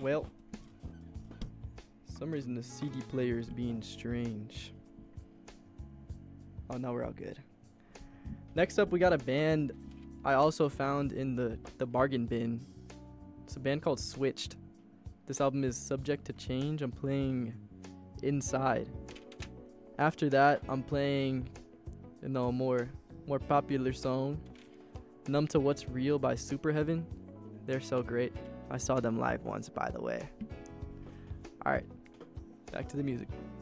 Well, some reason the CD player is being strange. Oh, no, we're all good. Next up, we got a band I also found in the bargain bin. It's a band called Switched. This album is Subject to Change. I'm playing Inside. After that, I'm playing, a more popular song, Numb to What's Real by Superheaven. They're so great. I saw them live once, by the way. All right, back to the music.